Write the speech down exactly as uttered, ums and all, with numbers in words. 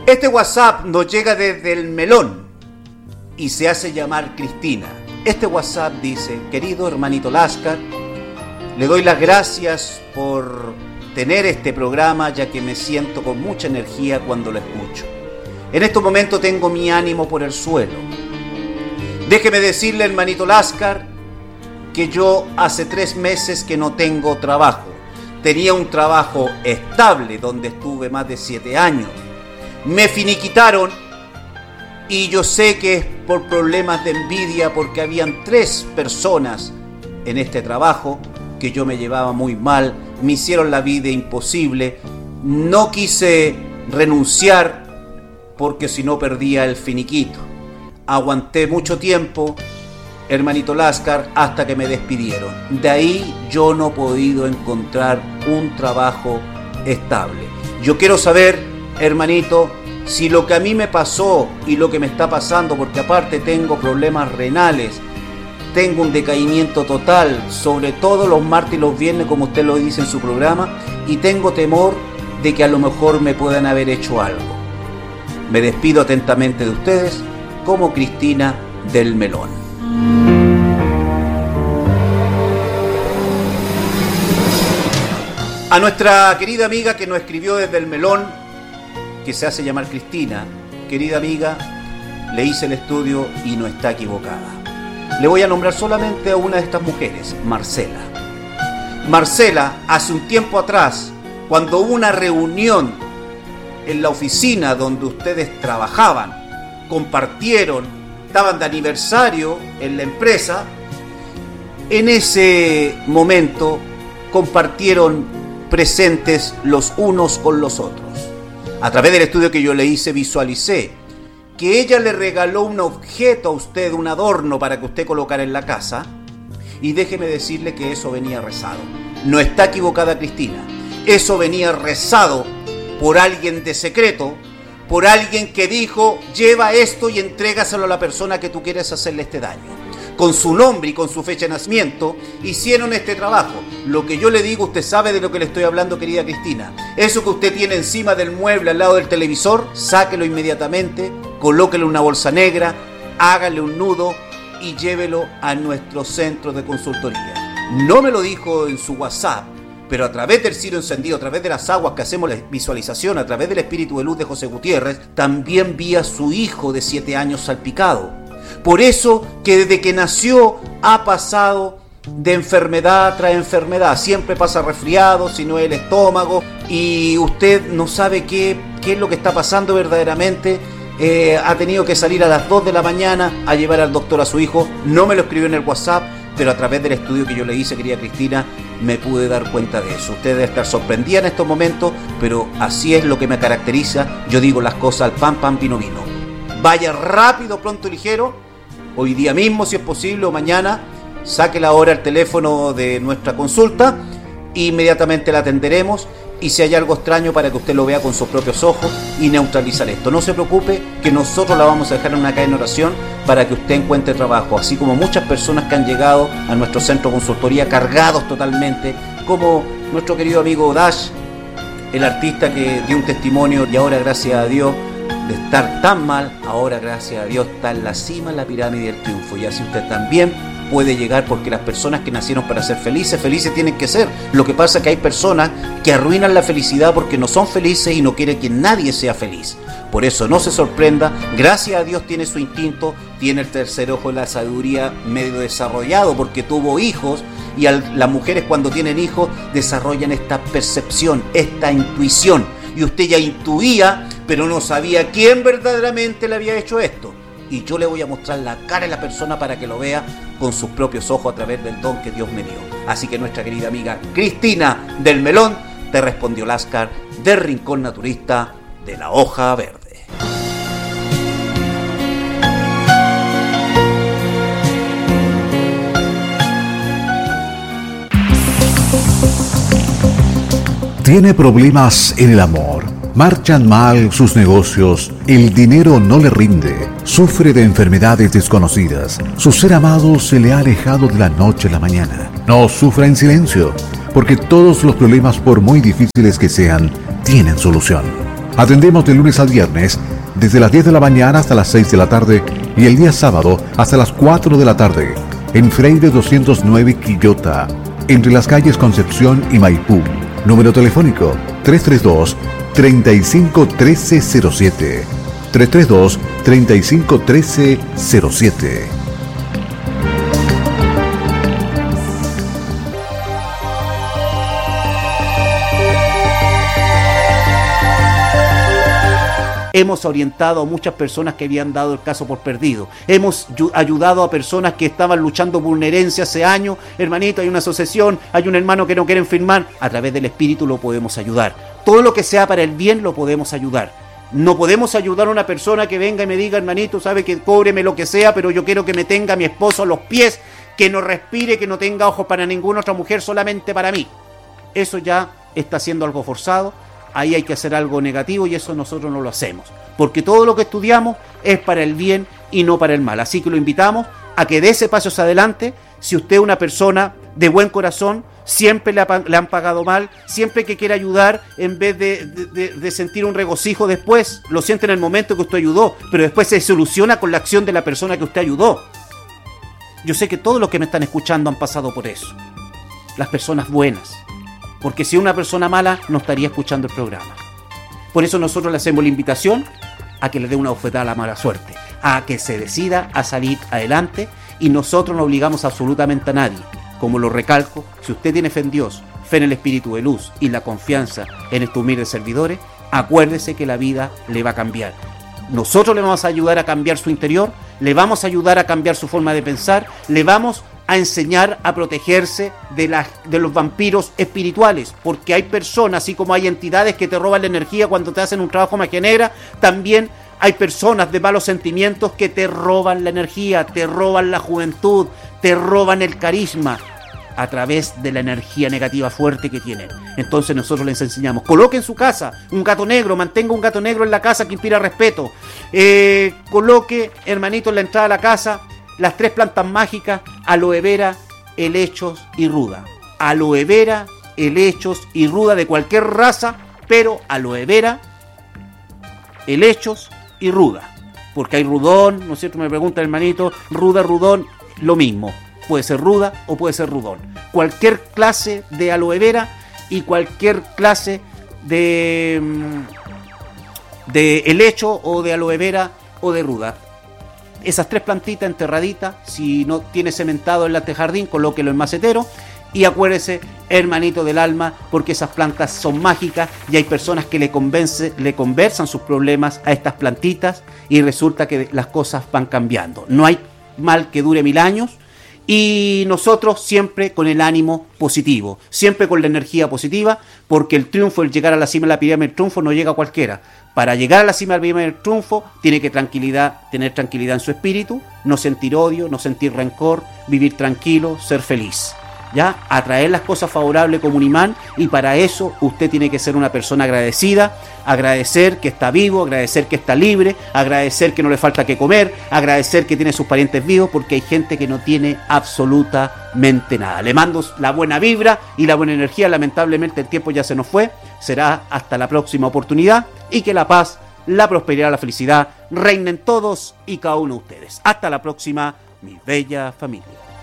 Este WhatsApp nos llega desde el Melón y se hace llamar Cristina. Este WhatsApp dice: querido hermanito Láscar, le doy las gracias por tener este programa, ya que me siento con mucha energía cuando lo escucho. En estos momentos tengo mi ánimo por el suelo. Déjeme decirle, hermanito Láscar, que yo hace tres meses que no tengo trabajo. Tenía un trabajo estable donde estuve más de siete años. Me finiquitaron y yo sé que es por problemas de envidia, porque habían tres personas en este trabajo que yo me llevaba muy mal, me hicieron la vida imposible, no quise renunciar porque si no perdía el finiquito. Aguanté mucho tiempo, hermanito Láscar, hasta que me despidieron. De ahí yo no he podido encontrar un trabajo estable. Yo quiero saber, hermanito, si lo que a mí me pasó y lo que me está pasando, porque aparte tengo problemas renales, tengo un decaimiento total, sobre todo los martes y los viernes, como usted lo dice en su programa, y tengo temor de que a lo mejor me puedan haber hecho algo. Me despido atentamente de ustedes, como Cristina del Melón. A nuestra querida amiga que nos escribió desde el Melón, que se hace llamar Cristina, querida amiga, le hice el estudio y no está equivocada. Le voy a nombrar solamente a una de estas mujeres, Marcela. Marcela, hace un tiempo atrás, cuando hubo una reunión en la oficina donde ustedes trabajaban, compartieron, estaban de aniversario en la empresa, en ese momento compartieron presentes los unos con los otros. A través del estudio que yo le hice, visualicé que ella le regaló un objeto a usted, un adorno para que usted colocara en la casa, y déjeme decirle que eso venía rezado. No está equivocada Cristina, eso venía rezado por alguien de secreto, por alguien que dijo: lleva esto y entrégaselo a la persona que tú quieres hacerle este daño. Con su nombre y con su fecha de nacimiento hicieron este trabajo. Lo que yo le digo, usted sabe de lo que le estoy hablando, querida Cristina. Eso que usted tiene encima del mueble al lado del televisor, sáquelo inmediatamente, colóquelo en una bolsa negra, hágale un nudo y llévelo a nuestro centro de consultoría. No me lo dijo en su WhatsApp, pero a través del cirio encendido, a través de las aguas que hacemos la visualización, a través del espíritu de luz de José Gutiérrez, también vi a su hijo de siete años salpicado. Por eso que desde que nació ha pasado de enfermedad tras enfermedad. Siempre pasa resfriado, si no es el estómago, y usted no sabe qué, qué es lo que está pasando verdaderamente. Eh, ha tenido que salir a las dos de la mañana a llevar al doctor a su hijo. No me lo escribió en el WhatsApp, pero a través del estudio que yo le hice, querida Cristina, me pude dar cuenta de eso. Usted debe estar sorprendida en estos momentos, pero así es lo que me caracteriza. Yo digo las cosas al pan, pan, vino, vino. Vaya rápido, pronto y ligero. Hoy día mismo, si es posible, o mañana, saque la hora el teléfono de nuestra consulta, inmediatamente la atenderemos, y si hay algo extraño, para que usted lo vea con sus propios ojos y neutralizar esto. No se preocupe, que nosotros la vamos a dejar en una cadena de oración para que usted encuentre trabajo, así como muchas personas que han llegado a nuestro centro de consultoría cargados totalmente, como nuestro querido amigo Dash, el artista que dio un testimonio y ahora, gracias a Dios, de estar tan mal, ahora gracias a Dios está en la cima de la pirámide del triunfo, y así usted también puede llegar, porque las personas que nacieron para ser felices, felices tienen que ser. Lo que pasa es que hay personas que arruinan la felicidad porque no son felices y no quieren que nadie sea feliz. Por eso no se sorprenda, gracias a Dios tiene su instinto, tiene el tercer ojo de la sabiduría medio desarrollado porque tuvo hijos, y al, las mujeres cuando tienen hijos desarrollan esta percepción, esta intuición, y usted ya intuía, pero no sabía quién verdaderamente le había hecho esto. Y yo le voy a mostrar la cara de la persona para que lo vea con sus propios ojos a través del don que Dios me dio. Así que nuestra querida amiga Cristina del Melón te respondió Láscar del Rincón Naturista de la Hoja Verde. Tiene problemas en el amor, marchan mal sus negocios, el dinero no le rinde, sufre de enfermedades desconocidas, su ser amado se le ha alejado de la noche a la mañana. No sufra en silencio, porque todos los problemas, por muy difíciles que sean, tienen solución. Atendemos de lunes a viernes desde las diez de la mañana hasta las seis de la tarde y el día sábado hasta las cuatro de la tarde en Freire doscientos nueve Quillota, entre las calles Concepción y Maipú. Número telefónico tres tres dos, tres cinco uno tres cero siete. tres tres dos, tres cinco uno tres cero siete. Hemos orientado a muchas personas que habían dado el caso por perdido. Hemos ayudado a personas que estaban luchando por una herencia hace años. Hermanito, hay una asociación, hay un hermano que no quieren firmar. A través del Espíritu lo podemos ayudar. Todo lo que sea para el bien lo podemos ayudar. No podemos ayudar a una persona que venga y me diga, hermanito, sabe que cóbreme lo que sea, pero yo quiero que me tenga mi esposo a los pies, que no respire, que no tenga ojos para ninguna otra mujer, solamente para mí. Eso ya está siendo algo forzado. Ahí hay que hacer algo negativo y eso nosotros no lo hacemos. Porque todo lo que estudiamos es para el bien y no para el mal. Así que lo invitamos a que dé ese paso hacia adelante. Si usted es una persona de buen corazón, siempre le, ha, le han pagado mal, siempre que quiere ayudar, en vez de, de, de sentir un regocijo después, lo siente en el momento que usted ayudó, pero después se soluciona con la acción de la persona que usted ayudó. Yo sé que todos los que me están escuchando han pasado por eso. Las personas buenas. Porque si una persona mala no estaría escuchando el programa. Por eso nosotros le hacemos la invitación a que le dé una bofetada a la mala suerte, a que se decida a salir adelante, y nosotros no obligamos absolutamente a nadie. Como lo recalco, si usted tiene fe en Dios, fe en el Espíritu de Luz y la confianza en estos humildes servidores, acuérdese que la vida le va a cambiar. Nosotros le vamos a ayudar a cambiar su interior, le vamos a ayudar a cambiar su forma de pensar, le vamos a enseñar a protegerse de, la, de los vampiros espirituales, porque hay personas, así como hay entidades que te roban la energía cuando te hacen un trabajo magia negra, también hay personas de malos sentimientos que te roban la energía, te roban la juventud, te roban el carisma a través de la energía negativa fuerte que tienen. Entonces nosotros les enseñamos, coloque en su casa un gato negro, mantenga un gato negro en la casa que inspira respeto, eh, coloque, hermanito, en la entrada de la casa las tres plantas mágicas, aloe vera, helechos y ruda. Aloe vera, helechos y ruda de cualquier raza, pero aloe vera, helechos y ruda. Porque hay rudón, ¿no es cierto? Me pregunta el hermanito, ruda, rudón, lo mismo. Puede ser ruda o puede ser rudón. Cualquier clase de aloe vera y cualquier clase de, de helecho o de aloe vera o de ruda. Esas tres plantitas enterraditas, si no tiene cementado en el jardín, colóquelo en macetero. Y acuérdese, hermanito del alma, porque esas plantas son mágicas y hay personas que le, convence, le conversan sus problemas a estas plantitas y resulta que las cosas van cambiando. No hay mal que dure mil años y nosotros siempre con el ánimo positivo, siempre con la energía positiva, porque el triunfo, el llegar a la cima de la pirámide del triunfo no llega a cualquiera. Para llegar a la cima del primer triunfo, tiene que tranquilidad, tener tranquilidad en su espíritu, no sentir odio, no sentir rencor, vivir tranquilo, ser feliz. ¿Ya? Atraer las cosas favorables como un imán, y para eso usted tiene que ser una persona agradecida, agradecer que está vivo, agradecer que está libre, agradecer que no le falta que comer, agradecer que tiene sus parientes vivos, porque hay gente que no tiene absolutamente nada. Le mando la buena vibra y la buena energía. Lamentablemente el tiempo ya se nos fue, será hasta la próxima oportunidad, y que la paz, la prosperidad, la felicidad reinen todos y cada uno de ustedes. Hasta la próxima, mi bella familia.